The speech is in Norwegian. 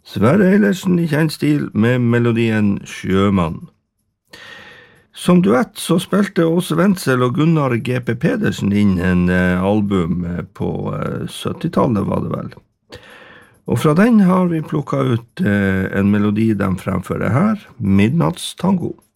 Sverre Eilertsen I kjent stil med melodien Sjømann. Som duett så spilte Åse Wendsel og Gunnar G.P. Pedersen inn en album på 70-tallet var det vel. Og fra den har vi plukket ut en melodi de fremfører her, Midnattstango.